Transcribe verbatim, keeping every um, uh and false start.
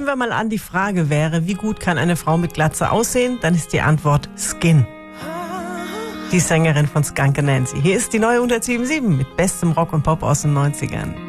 wir mal an, die Frage wäre, wie gut kann eine Frau mit Glatze aussehen? Dann ist die Antwort Skin. Die Sängerin von Skunk Anansie. Hier ist die neue hundert sieben Komma sieben mit bestem Rock und Pop aus den neunzigern.